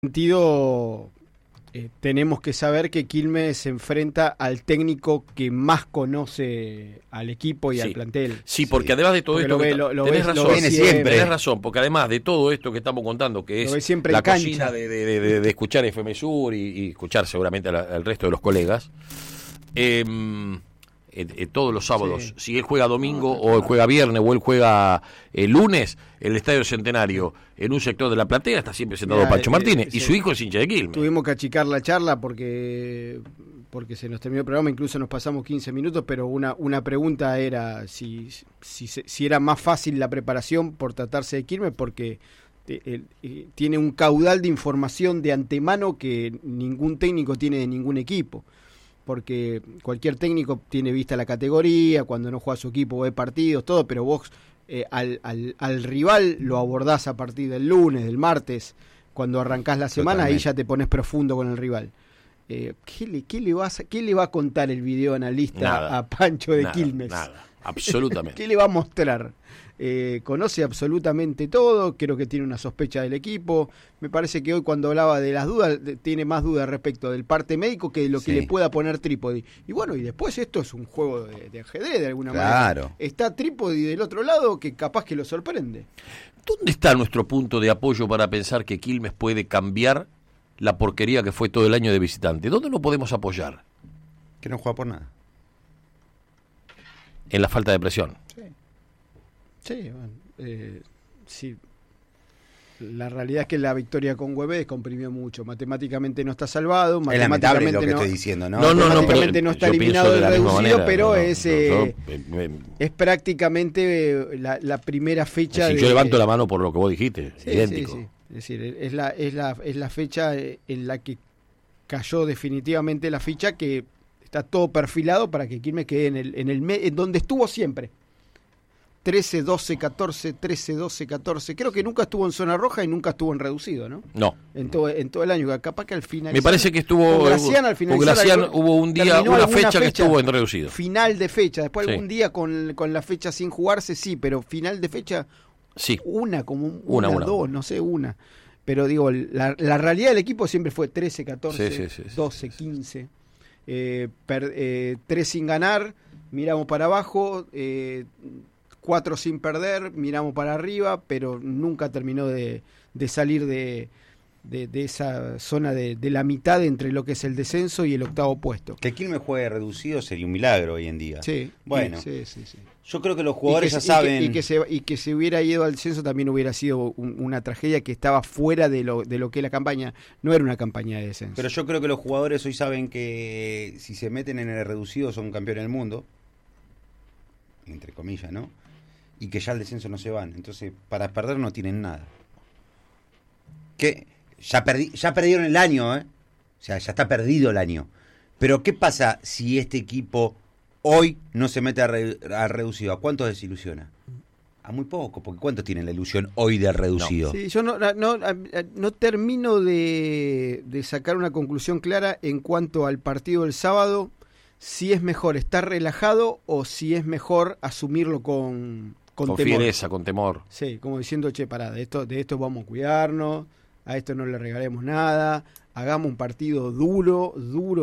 Sentido, tenemos que saber que Quilmes se enfrenta al técnico que más conoce al equipo y al plantel. Sí, porque además de todo esto, tenés razón, porque además de todo esto que estamos contando, que es la cocina de escuchar FM Sur y escuchar seguramente al resto de los colegas, todos los sábados, si él juega domingo o él juega viernes o él juega lunes, el Estadio Centenario en un sector de la platea está siempre sentado Pancho Martínez y su hijo es hincha de Quilmes. Tuvimos que achicar la charla porque se nos terminó el programa, incluso nos pasamos 15 minutos, pero una pregunta era si era más fácil la preparación por tratarse de Quilmes, porque tiene un caudal de información de antemano que ningún técnico tiene de ningún equipo. Porque cualquier técnico tiene vista la categoría, cuando no juega su equipo ve partidos, todo, pero vos al rival lo abordás a partir del lunes, del martes, cuando arrancás la semana. Totalmente. Ahí ya te pones profundo con el rival. ¿Qué le va a contar el videoanalista a Pancho de Quilmes? Nada, absolutamente. ¿Qué le va a mostrar? Conoce absolutamente todo, creo que tiene una sospecha del equipo. Me parece que hoy, cuando hablaba de las dudas, tiene más dudas respecto del parte médico que de lo que le pueda poner Trípodi. Y bueno, y después esto es un juego de ajedrez de alguna manera. Está Trípodi del otro lado, que capaz que lo sorprende. ¿Dónde está nuestro punto de apoyo para pensar que Quilmes puede cambiar la porquería que fue todo el año de visitante? ¿Dónde no podemos apoyar? Que no juega por nada. En la falta de presión. Sí, bueno, sí. La realidad es que la victoria con Güemes descomprimió mucho. Matemáticamente no está salvado. Es lamentable lo que estoy diciendo, ¿no? Matemáticamente no está eliminado del reducido, pero es prácticamente la primera fecha. Yo levanto la mano por lo que vos dijiste, idéntico. Sí. Es decir, es la fecha en la que cayó definitivamente la ficha, que está todo perfilado para que Quilmes quede en donde estuvo siempre. 13, 12, 14, 13, 12, 14. Creo que nunca estuvo en zona roja y nunca estuvo en reducido, ¿no? No. En todo el año. Capaz que al final. Me parece que estuvo. Con Gracián, al final. Hubo un día, una fecha que estuvo en reducido. Final de fecha. Después algún día con la fecha sin jugarse, sí, pero final de fecha. Sí. Una, dos, no sé, una. Pero digo, la realidad del equipo siempre fue 13, 14, 12, 15. 3 sin ganar, miramos para abajo. 4 sin perder, miramos para arriba, pero nunca terminó de salir de esa zona de la mitad entre lo que es el descenso y el octavo puesto. Que Quilmes juegue reducido sería un milagro hoy en día. Sí, bueno. Sí. Yo creo que los jugadores ya saben. Y que se hubiera ido al descenso también hubiera sido una tragedia, que estaba fuera de lo que es la campaña. No era una campaña de descenso. Pero yo creo que los jugadores hoy saben que si se meten en el reducido son campeones del mundo. Entre comillas, ¿no? Y que ya al descenso no se van. Entonces, para perder no tienen nada. Que ya perdieron el año, ¿eh? O sea, ya está perdido el año. Pero ¿qué pasa si este equipo hoy no se mete a reducido? ¿A cuántos desilusiona? A muy poco, porque ¿cuántos tienen la ilusión hoy de reducido? No. Sí, yo no termino de sacar una conclusión clara en cuanto al partido del sábado, si es mejor estar relajado o si es mejor asumirlo con fiereza, con temor. Sí, como diciendo, pará, de esto vamos a cuidarnos, a esto no le regalemos nada, hagamos un partido duro,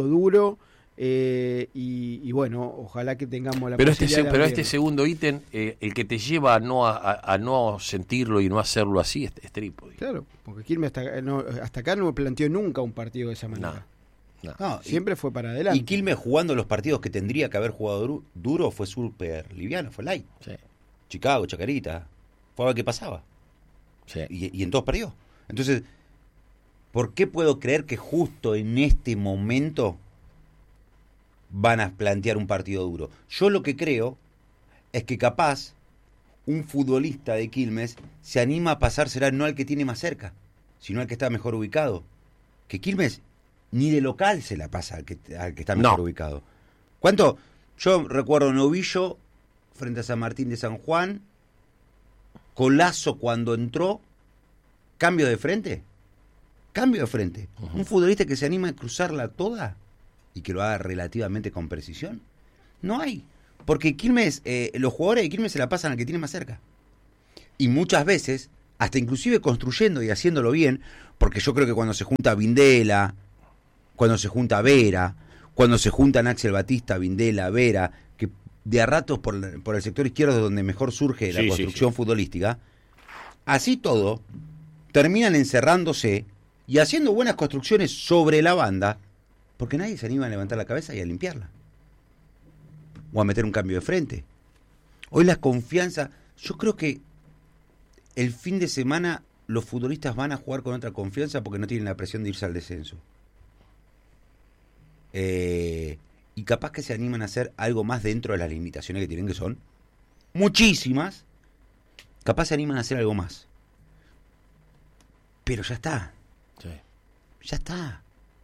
y bueno, ojalá que tengamos la posibilidad pero este segundo ítem, el que te lleva a no sentirlo y no hacerlo así, es Trípodi. Claro, porque Quilmes hasta acá no me planteó nunca un partido de esa manera. No, siempre fue para adelante. Y Quilmes, jugando los partidos que tendría que haber jugado duro, fue súper liviano, fue light. Sí. Chicago, Chacarita, fue a ver qué pasaba. Sí. Y en todos perdió. Entonces, ¿por qué puedo creer que justo en este momento van a plantear un partido duro? Yo lo que creo es que capaz un futbolista de Quilmes se anima a pasársela no al que tiene más cerca, sino al que está mejor ubicado. Que Quilmes ni de local se la pasa al que está mejor ubicado. ¿Cuánto? Yo recuerdo Novillo frente a San Martín de San Juan, Colazo cuando entró, cambio de frente. Un futbolista que se anima a cruzarla toda y que lo haga relativamente con precisión, no hay. Porque Quilmes, los jugadores de Quilmes se la pasan al que tiene más cerca. Y muchas veces hasta inclusive construyendo y haciéndolo bien, porque yo creo que cuando se junta Vindela, cuando se junta Vera, cuando se juntan Axel Batista, Vindela, Vera, que de a ratos por el sector izquierdo es donde mejor surge la construcción futbolística, así todo, terminan encerrándose y haciendo buenas construcciones sobre la banda, porque nadie se anima a levantar la cabeza y a limpiarla. O a meter un cambio de frente. Hoy la confianza, yo creo que el fin de semana los futbolistas van a jugar con otra confianza porque no tienen la presión de irse al descenso. Y capaz que se animan a hacer algo más dentro de las limitaciones que tienen, que son muchísimas. Capaz se animan a hacer algo más. Pero ya está. Sí. Ya está.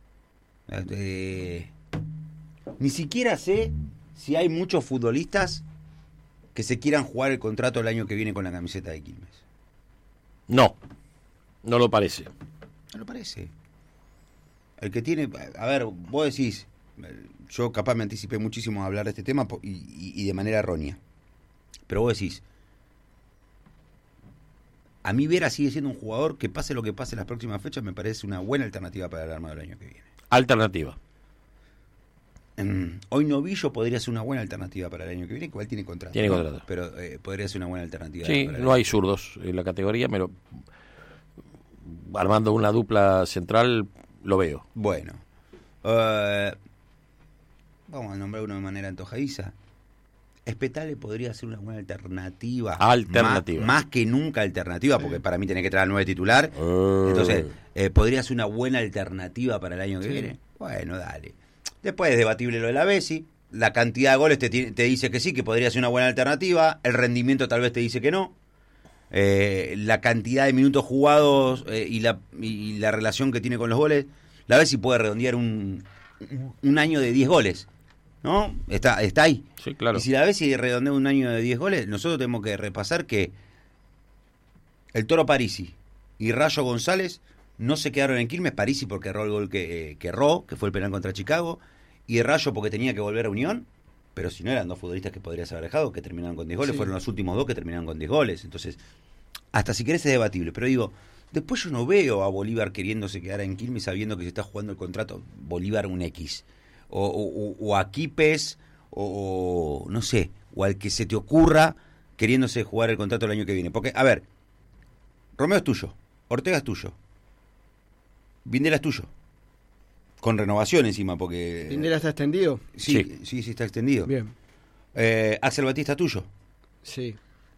Ni siquiera sé si hay muchos futbolistas que se quieran jugar el contrato el año que viene con la camiseta de Quilmes. No lo parece. No lo parece. El que tiene... A ver, vos decís... Yo capaz me anticipé muchísimo a hablar de este tema y de manera errónea. Pero vos decís... A mí Vera sigue siendo un jugador que pase lo que pase en las próximas fechas, me parece una buena alternativa para el armado del año que viene. Alternativa. Hoy Novillo podría ser una buena alternativa para el año que viene, que igual tiene contrato. Tiene contrato. Pero podría ser una buena alternativa. Sí, no hay zurdos en la categoría, pero armando una dupla central lo veo. Bueno. Vamos a nombrar uno de manera antojadiza. Espetale podría ser una buena alternativa. Más que nunca alternativa, porque para mí tiene que traer 9 titular. Entonces, podría ser una buena alternativa para el año que viene. Bueno, dale. Después es debatible lo de la Bessi. La cantidad de goles te dice que sí, que podría ser una buena alternativa. El rendimiento tal vez te dice que no. La cantidad de minutos jugados y la relación que tiene con los goles. La Bessi puede redondear un año de 10 goles. ¿No? Está ahí. Sí, claro. Y si la Bessi redondea un año de 10 goles, nosotros tenemos que repasar que el Toro Parisi y Rayo González no se quedaron en Quilmes. Parisi porque erró el gol que erró, que fue el penal contra Chicago, y Rayo porque tenía que volver a Unión, pero si no eran dos futbolistas que podrías haber dejado, que terminaron con 10 goles, fueron los últimos dos que terminaron con 10 goles. Entonces, hasta si querés es debatible, pero digo, después yo no veo a Bolívar queriéndose quedar en Quilmes sabiendo que se está jugando el contrato Bolívar un X. O a Quipes, o no sé, o al que se te ocurra queriéndose jugar el contrato el año que viene. Porque, a ver, Romeo es tuyo, Ortega es tuyo, Vindela es tuyo, con renovación encima, porque... ¿Vindela está extendido? Sí, está extendido. Bien. Axel Batista es tuyo. Sí.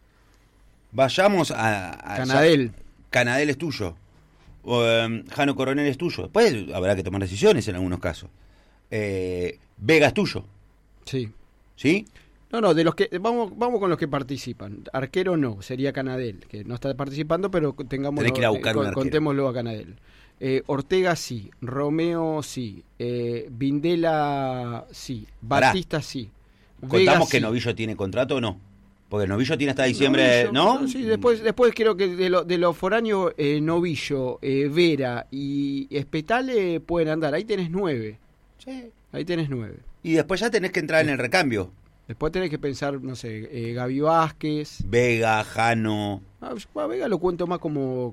Vayamos a Canadel. Canadel es tuyo. Jano Coronel es tuyo. Después habrá que tomar decisiones en algunos casos. Vega es tuyo. Sí. ¿Sí? No, de los que vamos con los que participan. Arquero no, sería Canadel, que no está participando, pero tenés que ir a buscar un contémoslo a Canadel. Ortega sí, Romeo sí, Vindela sí, Batista sí. ¿Contamos Vega, que Novillo tiene contrato o no? Porque Novillo tiene hasta diciembre, ¿no? Sí, después creo que de los foráneos, Novillo, Vera y Espetale pueden andar. Ahí tenés 9. Sí. Ahí tenés 9. Y después ya tenés que entrar en el recambio. Después tenés que pensar, no sé, Gaby Vázquez. Vega, Jano. A Vega lo cuento más como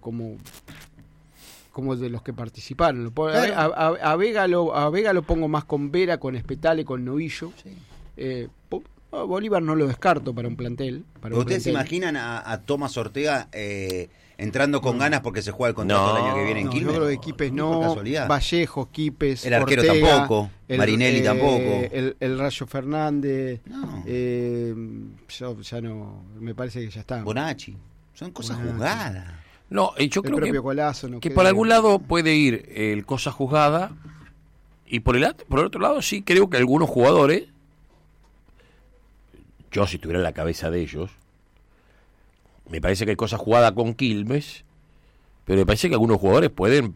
de los que participaron. A Vega lo pongo más con Vera, con Espetale, con Novillo. Sí. Bolívar no lo descarto para un plantel. ¿Ustedes se imaginan a Tomás Ortega entrando con ganas porque se juega el contrato el año que viene en Quilmes? Yo creo que Quipes no, Vallejo, Quipes, el arquero Ortega, tampoco, Marinelli tampoco. El Rayo Fernández. No. Yo ya no, me parece que ya está. Bonacci. Son cosas juzgadas. No, yo creo que, Colazo no que por algún lado puede ir el cosa juzgada y por el otro lado sí creo que algunos jugadores, yo si estuviera en la cabeza de ellos, me parece que hay cosa jugada con Quilmes, pero me parece que algunos jugadores pueden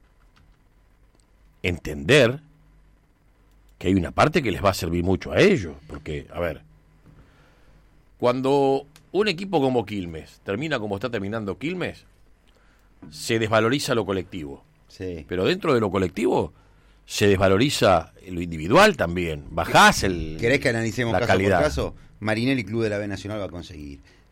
entender que hay una parte que les va a servir mucho a ellos, porque, a ver, cuando un equipo como Quilmes termina como está terminando Quilmes, se desvaloriza lo colectivo. Sí. Pero dentro de lo colectivo se desvaloriza lo individual también. Bajás ¿Querés que analicemos la caso calidad por caso? Marinelli, Club de la B Nacional, va a conseguir.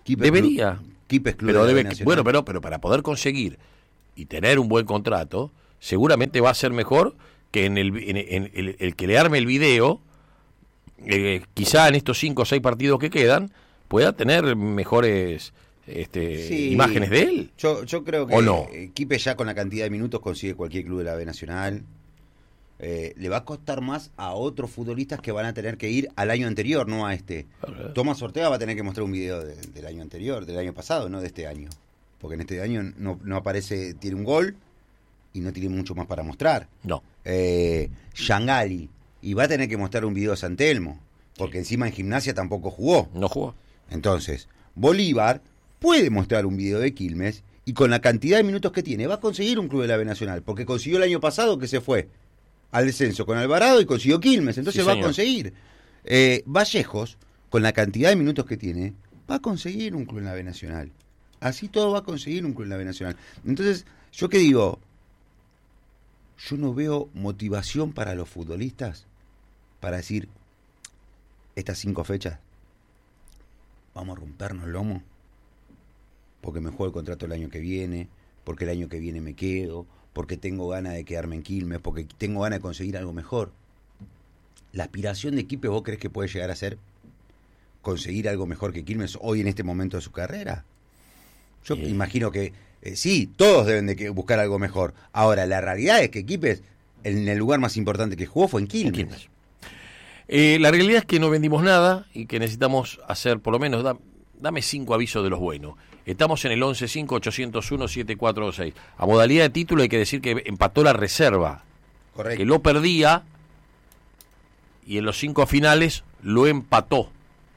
Debería. Pero para poder conseguir y tener un buen contrato, seguramente va a ser mejor que en el que le arme el video, quizá en estos 5 o 6 partidos que quedan, pueda tener mejores imágenes de él. Yo creo que Quispe ya con la cantidad de minutos consigue cualquier club de la B Nacional. Le va a costar más a otros futbolistas que van a tener que ir al año anterior, no a este. Tomás Ortega va a tener que mostrar un video del año anterior, del año pasado, no de este año. Porque en este año no aparece, tiene un gol y no tiene mucho más para mostrar. No. Shangali, y va a tener que mostrar un video de San Telmo, porque encima en Gimnasia tampoco jugó. No jugó. Entonces, Bolívar puede mostrar un video de Quilmes y con la cantidad de minutos que tiene va a conseguir un club de la B Nacional, porque consiguió el año pasado que se fue al descenso con Alvarado y consiguió Quilmes, entonces va a conseguir. Vallejos, con la cantidad de minutos que tiene, va a conseguir un club en la B Nacional. Así todo va a conseguir un club en la B Nacional. Entonces, ¿yo qué digo? Yo no veo motivación para los futbolistas para decir, estas 5 fechas, vamos a rompernos el lomo, porque me juego el contrato el año que viene, porque el año que viene me quedo, porque tengo ganas de quedarme en Quilmes, porque tengo ganas de conseguir algo mejor. La aspiración de Quispe, ¿vos crees que puede llegar a ser conseguir algo mejor que Quilmes hoy en este momento de su carrera? Yo imagino que sí, todos deben de buscar algo mejor. Ahora, la realidad es que Quispe, en el lugar más importante que jugó fue en Quilmes. La realidad es que no vendimos nada y que necesitamos hacer, por lo menos, dame 5 avisos de los buenos. Estamos en el 11-5-801-7426. A modalidad de título hay que decir que empató la reserva. Correcto. Que lo perdía y en los 5 finales lo empató.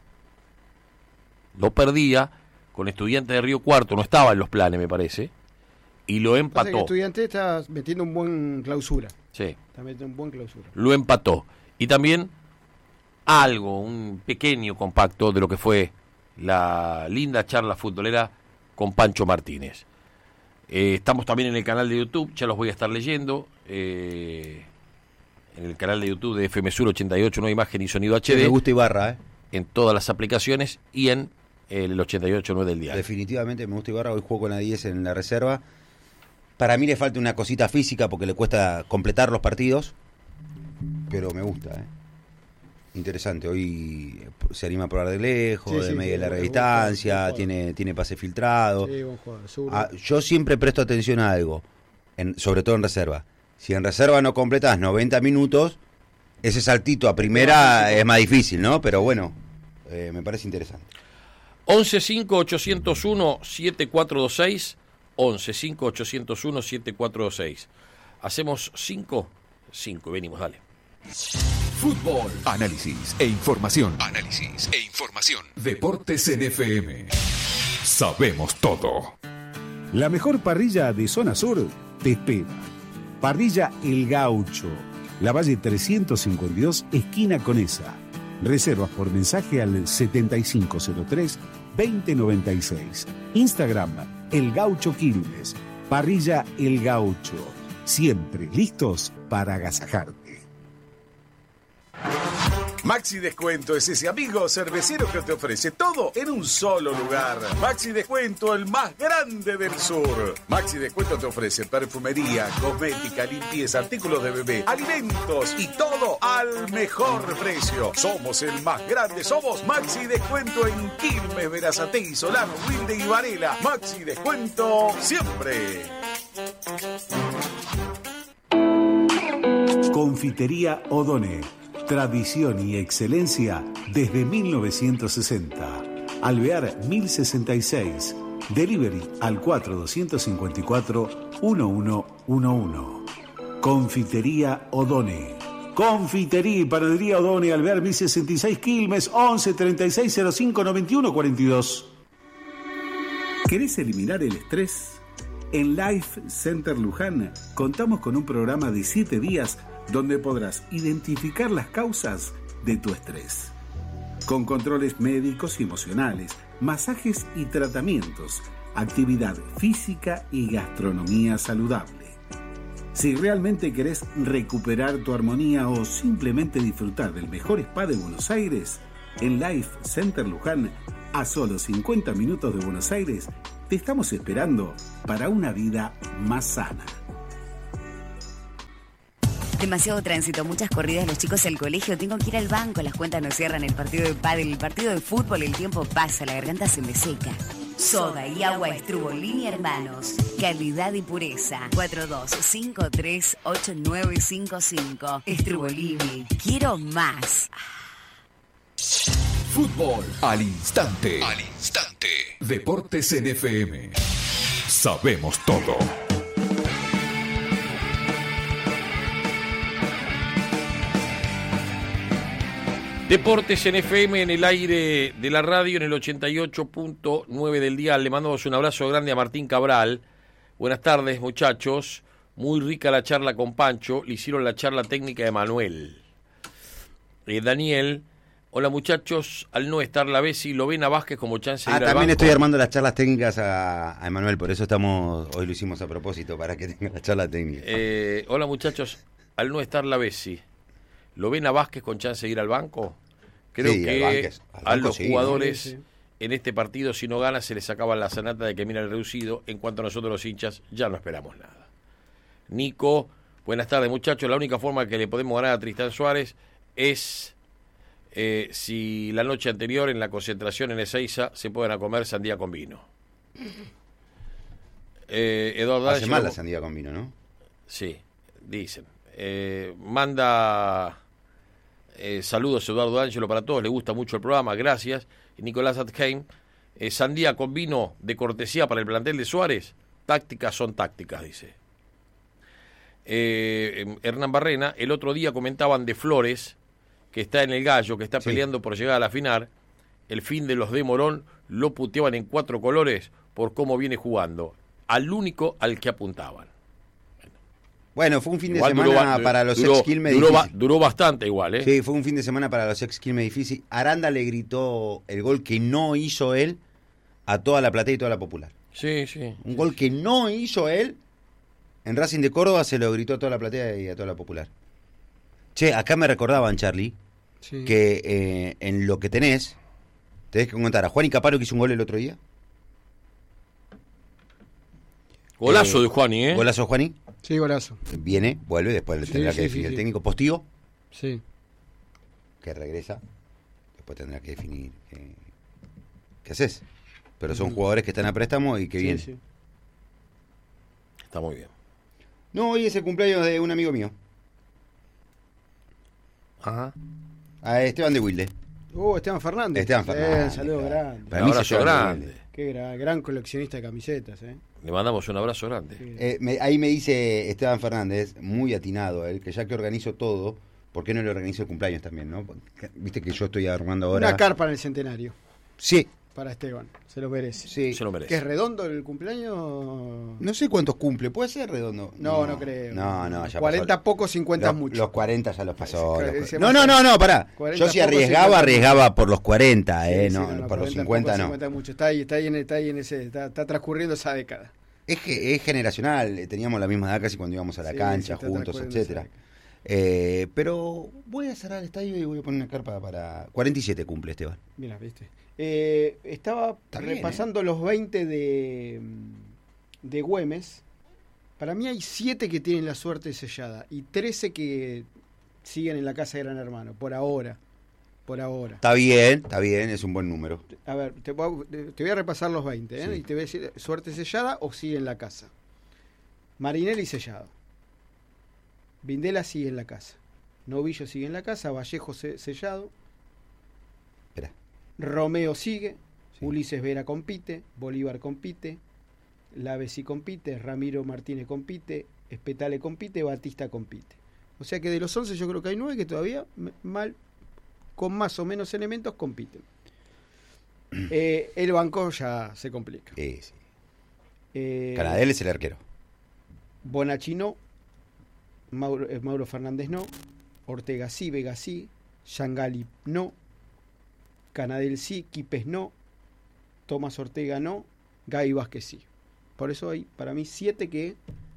Lo perdía con Estudiantes de Río Cuarto, no estaba en los planes, me parece, y lo empató. Estudiantes está metiendo un buen clausura. Sí. Está metiendo un buen clausura. Lo empató. Y también un pequeño compacto de lo que fue la linda charla futbolera con Pancho Martínez. Estamos también en el canal de YouTube, ya los voy a estar leyendo, en el canal de YouTube de FM Sur 88, no imagen y sonido HD. Me gusta Ibarra, en todas las aplicaciones y en el 88.9 del día. Definitivamente me gusta Ibarra, hoy juego con la 10 en la reserva. Para mí le falta una cosita física porque le cuesta completar los partidos, pero me gusta, Interesante, hoy se anima a probar de lejos, de media y larga distancia, tiene pase filtrado. Sí, buen jugador, yo siempre presto atención a algo, sobre todo en reserva. Si en reserva no completas 90 minutos, ese saltito a primera es más difícil, ¿no? Pero bueno, me parece interesante. 11-5-801-7426, 11-5-801-7426. Hacemos 5, venimos, dale. Fútbol, análisis e información. Deportes en FM. Sabemos todo. La mejor parrilla de Zona Sur te espera. Parrilla El Gaucho, La Valle 352, esquina Conesa. Reservas por mensaje al 7503-2096. Instagram, El Gaucho Quilmes. Parrilla El Gaucho. Siempre listos para agasajarte. Maxi Descuento es ese amigo cervecero que te ofrece todo en un solo lugar. Maxi Descuento, el más grande del sur. Maxi Descuento te ofrece perfumería, cosmética, limpieza, artículos de bebé, alimentos y todo al mejor precio. Somos el más grande, somos Maxi Descuento en Quilmes, Berazategui, Solano, Wilde y Varela. Maxi Descuento siempre. Confitería O'Donnell. Tradición y excelencia desde 1960. Alvear 1066. Delivery al 4254-1111. Confitería O'Donnell. Confitería y panadería O'Donnell. Alvear 1066 Quilmes 11 36 05 91 42. ¿Querés eliminar el estrés? En Life Center Luján contamos con un programa de 7 días donde podrás identificar las causas de tu estrés. Con controles médicos y emocionales, masajes y tratamientos, actividad física y gastronomía saludable. Si realmente querés recuperar tu armonía o simplemente disfrutar del mejor spa de Buenos Aires, en Life Center Luján A solo 50 minutos de Buenos Aires, te estamos esperando para una vida más sana. Demasiado tránsito, muchas corridas, los chicos al colegio, tengo que ir al banco, las cuentas no cierran, el partido de pádel, el partido de fútbol, el tiempo pasa, la garganta se me seca. Soda y agua Estrubolini Hermanos. Calidad y pureza. 42538955. Estrubolini. Quiero más. Fútbol al instante. Al instante. Deportes en FM. Sabemos todo. Deportes en FM, en el aire de la radio, en el 88.9 del dial. Le mandamos un abrazo grande a Martín Cabral. Buenas tardes, muchachos. Muy rica la charla con Pancho. Le hicieron la charla técnica de Manuel. Daniel, hola muchachos. Al no estar la Bessi, lo ven a Vázquez como chance de ir al también banco. estoy armando las charlas técnicas a Emanuel, por eso hoy lo hicimos a propósito, para que tenga la charla técnica. Hola muchachos. Al no estar la Bessi, ¿lo ven a Vázquez con chance de ir al banco? Creo Sí, que al a banco los sí, jugadores sí. en este partido, si no gana, se les acaba la sanata de que mira el reducido. En cuanto a nosotros los hinchas, ya no esperamos nada. Nico, buenas tardes muchachos. La única forma que le podemos ganar a Tristán Suárez es si la noche anterior en la concentración en Ezeiza se pueden a comer sandía con vino. Eduardo Hace D'Angelo, mal la sandía con vino, ¿no? sí, dicen. Manda saludos a Eduardo D'Angelo para todos, le gusta mucho el programa, gracias. Y Nicolás Atkheim, sandía con vino de cortesía para el plantel de Suárez, tácticas son tácticas, dice. Hernán Barrena, el otro día comentaban de Flores, que está en el Gallo, que está peleando por llegar a la final. El fin de los de Morón lo puteaban en 4 colores por cómo viene jugando, al único al que apuntaban. Bueno, fue un fin de Igual semana para los ex Quilmes difícil. Duró bastante igual, ¿eh? Sí, fue un fin de semana para los ex Quilmes difícil. Aranda le gritó el gol que no hizo él a toda la Platea y toda la Popular. Sí, sí. Un gol que no hizo él en Racing de Córdoba, se lo gritó a toda la Platea y a toda la Popular. Che, acá me recordaban, Charlie, Sí. que en lo que tenés que contar a Juan y Caparo, que hizo un gol el otro día. Golazo de Juani, ¿eh? Golazo Juani. Sí, golazo. Viene, vuelve, después le Sí, tendrá sí, que sí, definir sí. el técnico. Postigo, Sí. que regresa. Después tendrá que definir qué haces. Pero son jugadores que están a préstamo y que Sí, vienen. sí. Está muy bien. No, hoy es el cumpleaños de un amigo mío, Ajá. a Esteban de Wilde. Esteban Fernández. Esteban Fernández, Un saludo claro. grande. Para Un mí es abrazo Esteban de grande. Wilde. Qué gran coleccionista de camisetas, ¿eh? Le mandamos un abrazo grande. Sí. Ahí me dice Esteban Fernández, muy atinado él, que ya que organizo todo, ¿por qué no le organizo el cumpleaños también, no? Porque, viste que yo estoy armando ahora. Una carpa en el centenario Sí, para Esteban. Se lo merece. sí. Se lo ¿Que merece. es redondo el cumpleaños? No sé cuántos cumple, ¿puede ser redondo? No, no creo. No, ya 40 pasó. poco, 50 los, mucho. Los 40 ya los pasó. Ese No, más- pará. 40 Yo si poco, 50 arriesgaba por los 40, Sí, sí, no, por los 50 no. 50 mucho. Está ahí en ese, está transcurriendo esa década. Es generacional, teníamos la misma edad casi cuando íbamos a la Sí, cancha sí, está juntos, transcurriendo etcétera. esa Pero voy a cerrar el estadio y voy a poner una carpa para 47 cumple Esteban. Mira, viste. Estaba bien, repasando los 20 de Güemes. Para mí hay 7 que tienen la suerte sellada y 13 que siguen en la casa de Gran Hermano, por ahora. Está bien, es un buen número. A ver, te voy a repasar los 20, ¿eh? Sí. Y te voy a decir, suerte sellada o sigue en la casa. Marinelli sellado. Vindela sigue en la casa. Novillo sigue en la casa. Vallejo sellado. Espera. Romeo sigue. Sí. Ulises Vera compite. Bolívar compite. Lavesi compite. Ramiro Martínez compite. Espetale compite. Batista compite. O sea que de los 11 yo creo que hay 9 que todavía con más o menos elementos compiten. El banco ya se complica. Sí. Eh, Canadell es el arquero. Bonacci no. Mauro Fernández no. Ortega sí, Vega sí. Yangali no. Canadell sí, Quipes no. Tomás Ortega no. Gaby Vázquez sí. Por eso hay para mí 7 que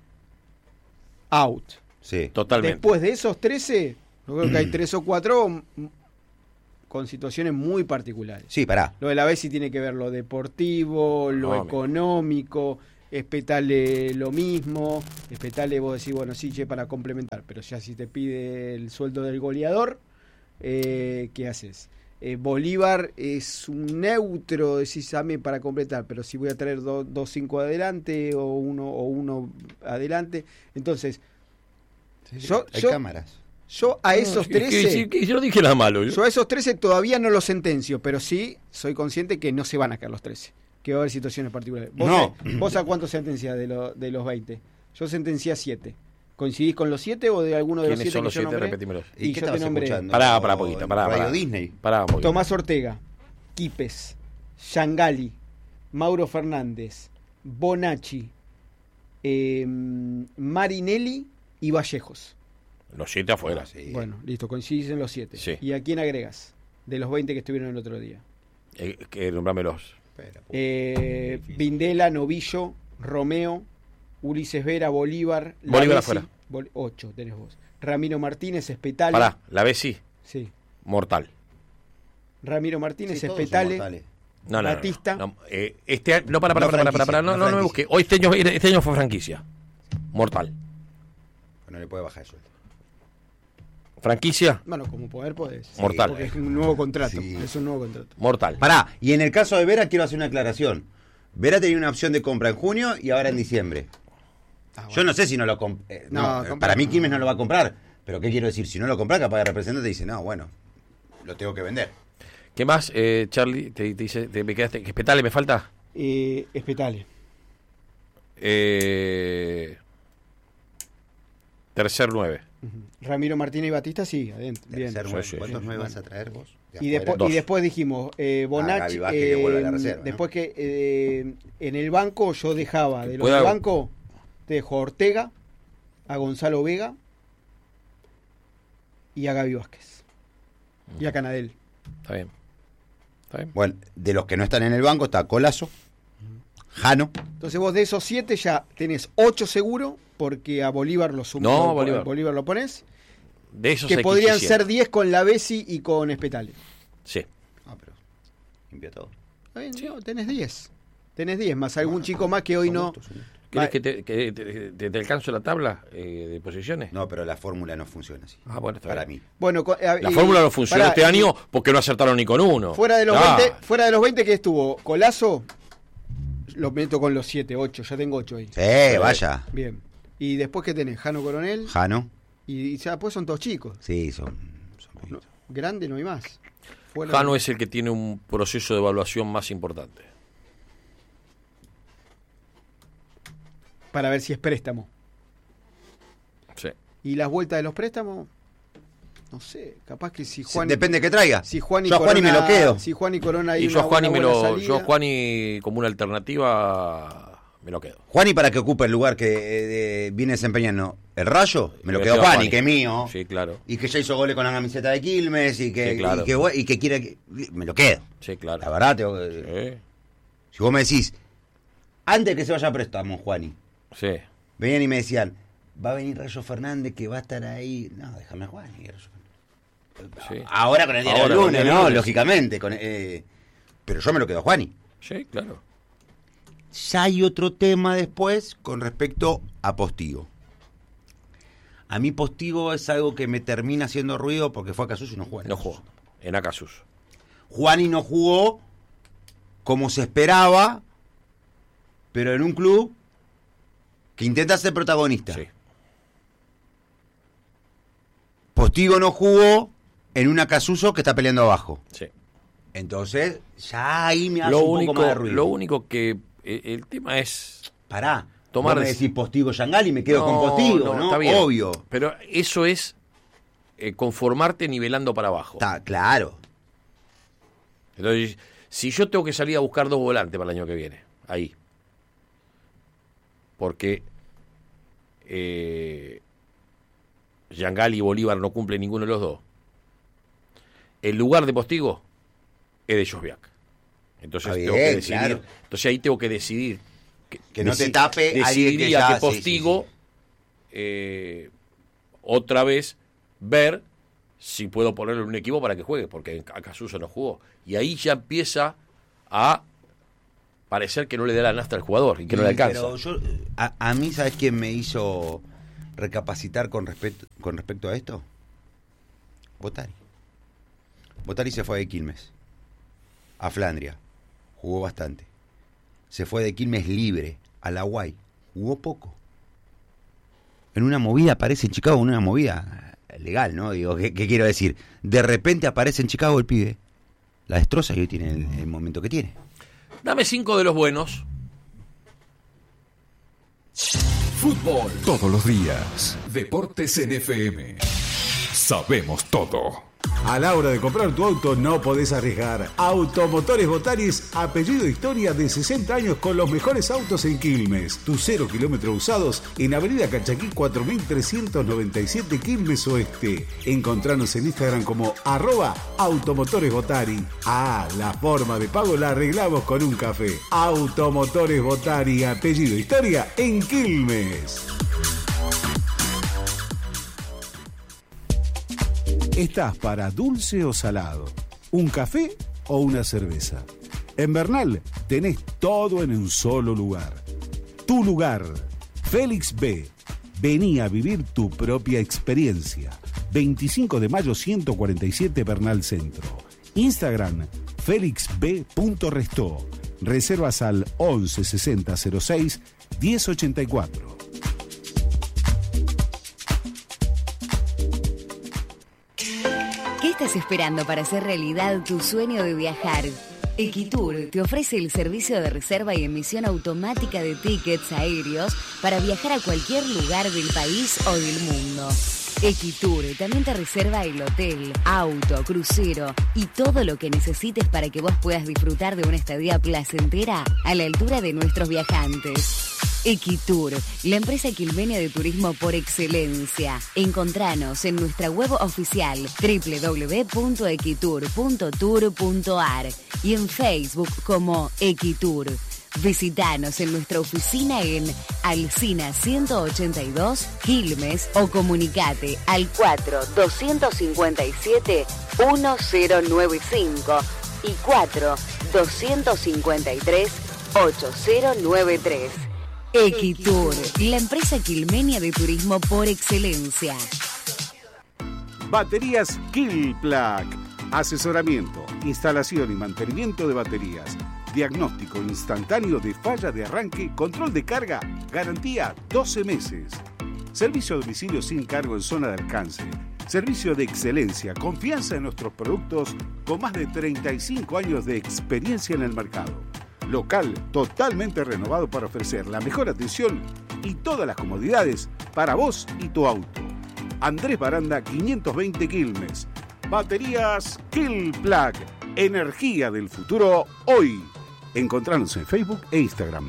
out. Sí. Totalmente. Después de esos 13, yo creo que hay 3 o 4 con situaciones muy particulares. Sí, pará. Lo de la Bessi tiene que ver lo deportivo, lo económico. Espetale lo mismo. Espetale vos decís, bueno, sí, para complementar. Pero ya si te pide el sueldo del goleador, ¿qué haces? Bolívar es un neutro, decís, también para completar. Pero si voy a traer 2-5 adelante o uno adelante. Entonces, Hay cámaras. Yo a esos 13... yo no dije nada malo. Yo a esos 13 todavía no los sentencio, pero sí soy consciente que no se van a caer los 13. Que va a haber situaciones particulares. ¿Vos a cuánto sentencias de los 20? Yo sentencié a 7. ¿Coincidís con los 7 o de alguno de los 7 que yo nombré? Repetímelos. ¿Y qué yo te nombré? Pará un poquito. Radio Disney. Pará. Tomás Ortega, Quipes, Yangali, Mauro Fernández, Bonacci, Marinelli y Vallejos. Los 7 afuera. Sí. Bueno, listo, coincidís en los 7. Sí. ¿Y a quién agregas? De los 20 que estuvieron el otro día. Que nombrámelos. Vindela, Novillo, Romeo, Ulises Vera, Bolívar, Bolívar afuera. 8 tenés vos. Ramiro Martínez, Espetale. Pará, la Bessi. Sí. Mortal. Ramiro Martínez, Sí, todos son Espetale. mortales. No, Batista. No, para, no me busque. Hoy este año fue franquicia. Mortal. No le puede bajar el sueldo. Franquicia. Bueno, como poder podés. Mortal. Porque es un nuevo contrato. Sí. Es un nuevo contrato. Mortal. Pará, y en el caso de Vera quiero hacer una aclaración. Vera tenía una opción de compra en junio y ahora en diciembre. Yo no sé si no lo para mí Quilmes no lo va a comprar. Pero ¿qué quiero decir? Si no lo compra, capaz el representante dice, no, bueno, lo tengo que vender. ¿Qué más, Charlie? Te dice, me quedaste. ¿Espetale me falta? Espetale. Tercer 9. Ramiro Martínez y Batista, sí, adentro. Bien. ¿Cuántos 9 vas a traer vos? Y después dijimos, Bonacci, Gaby Vázquez, que vuelve a la reserva, ¿no? después que en el banco yo dejaba, de los del banco, te dejo a Ortega, a Gonzalo Vega y a Gaby Vázquez. Y a Canadel. Está bien. Bueno, de los que no están en el banco está Colazo, Jano. Entonces vos de esos 7 ya tenés 8 seguro, porque a Bolívar lo sumás. No, Bolívar lo pones. De esos Que podrían quisiera. ser 10 con la Bessi y con Espetale. Sí. Ah, pero limpia todo. Está bien, no, tenés 10. Tenés 10, más algún chico más que hoy no. ¿Querés que te alcanzo la tabla de posiciones? No, pero la fórmula no funciona así. Ah, bueno, está para bien. mí. Bueno, La fórmula no funcionó este año porque no acertaron ni con uno. Fuera de los 20 que estuvo Colazo, lo meto con los 7, 8, ya tengo 8 ahí. Sí, vaya. Bien. Y después, ¿qué tenés? Jano Coronel. Jano. Y ya después son todos chicos. Sí, son poquitos. Grande no hay más. Jano es el que tiene un proceso de evaluación más importante. Para ver si es préstamo. Sí. Y las vueltas de los préstamos, no sé, capaz que si Juan... Depende de qué traiga. Si Juan y yo a Juan y me lo quedo. Si Juan y Corona hay Y yo a una buena salida. yo a Juani como una alternativa me lo quedo. Juani para que ocupe el lugar que viene desempeñando el Rayo, me lo quedo Juani, que es mío. Sí, claro. Y que ya hizo goles con la camiseta de Quilmes y que, Sí, claro. y que quiere... me lo quedo. Sí, claro. La verdad, tengo que... Sí. Si vos me decís, antes que se vaya a préstamo, Juani, Sí. venían y me decían, va a venir Rayo Fernández que va a estar ahí. No, déjame a Juani. Sí. Ahora con el día del Ahora con lunes, el ¿no? lunes. Lógicamente. Pero yo me lo quedo a Juani. Sí, claro. Ya hay otro tema después con respecto a Postigo. A mí Postigo es algo que me termina haciendo ruido porque fue a Casus y no jugó. No jugó. En Acasus. Juani no jugó como se esperaba, pero en un club que intenta ser protagonista. Sí. Postigo no jugó en un Acasuso que está peleando abajo. Sí. Entonces, ya ahí me hace un poco más de ruido. Lo único que el tema es Pará, tomar vos me decís Postigo Yangali y me quedo con Postigo, ¿no? Está bien. Obvio. Pero eso es conformarte nivelando para abajo. Está claro. Entonces, si yo tengo que salir a buscar 2 volantes para el año que viene, ahí. Porque Yangali y Bolívar no cumplen ninguno de los dos. El lugar de Postigo es de Josviak. Entonces Está tengo que bien, decidir. claro. Entonces ahí tengo que decidir. Que no te tape alguien que decidiría ya... que Postigo otra vez ver si puedo ponerlo en un equipo para que juegue, porque acá Suso no jugó. Y ahí ya empieza a parecer que no le da la nafta al jugador y que no le alcanza. Pero a mí, ¿sabes quién me hizo recapacitar con respecto a esto? Botari. Botari se fue de Quilmes a Flandria, jugó bastante. Se fue de Quilmes libre a la Guay, jugó poco. En una movida aparece en Chicago, en una movida legal, ¿no? Digo, ¿qué quiero decir? De repente aparece en Chicago el pibe, la destroza y hoy tiene el momento que tiene. Dame 5 de los buenos. Fútbol todos los días. Deportes en FM. Sabemos todo. A la hora de comprar tu auto no podés arriesgar. Automotores Botaris, apellido historia de 60 años con los mejores autos en Quilmes. Tus 0 kilómetros usados en Avenida Cachaquí 4397 Quilmes Oeste. Encontranos en Instagram como @Automotores Botari. La forma de pago la arreglamos con un café. Automotores Botari, apellido historia en Quilmes. ¿Estás para dulce o salado? ¿Un café o una cerveza? En Bernal tenés todo en un solo lugar. Tu lugar, Félix B. Vení a vivir tu propia experiencia. 25 de mayo 147 Bernal Centro. Instagram, felixb.restó. Reservas al 11 60 06 1084. ¿Qué estás esperando para hacer realidad tu sueño de viajar? Equitur te ofrece el servicio de reserva y emisión automática de tickets aéreos para viajar a cualquier lugar del país o del mundo. Equitur también te reserva el hotel, auto, crucero y todo lo que necesites para que vos puedas disfrutar de una estadía placentera a la altura de nuestros viajantes. Equitur, la empresa quilmenia de turismo por excelencia. Encontranos en nuestra web oficial www.equitur.tour.ar y en Facebook como Equitur. Visítanos en nuestra oficina en Alsina 182, Quilmes, o comunicate al 4-257-1095 y 4-253-8093. Equitur, la empresa quilmenia de turismo por excelencia. Baterías Killplug. Asesoramiento, instalación y mantenimiento de baterías. Diagnóstico instantáneo de falla de arranque, control de carga, garantía 12 meses. Servicio a domicilio sin cargo en zona de alcance. Servicio de excelencia, confianza en nuestros productos con más de 35 años de experiencia en el mercado. Local totalmente renovado para ofrecer la mejor atención y todas las comodidades para vos y tu auto. Andrés Baranda 520 Quilmes. Baterías Killplug. Energía del futuro hoy. Encontranos en Facebook e Instagram.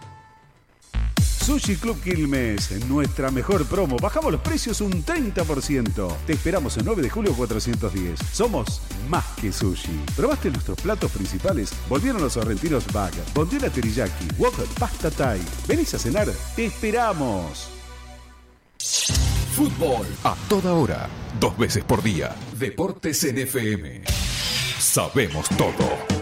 Sushi Club Quilmes, nuestra mejor promo. Bajamos los precios un 30%. Te esperamos en 9 de julio 410. Somos más que sushi. ¿Probaste nuestros platos principales? Volvieron los sorrentinos bag, bondiola teriyaki, wok, pasta thai. ¿Venís a cenar? ¡Te esperamos! Fútbol a toda hora, 2 veces por día. Deportes en FM. Sabemos todo.